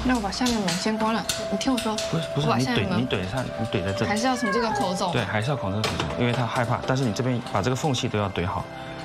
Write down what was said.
那我把下面门先关了。你听我说， 不是，你怼上，你怼在这里。 还是要从这个口走。 对，还是要从这个口走，因为他害怕。但是你这边把这个缝隙都要怼好，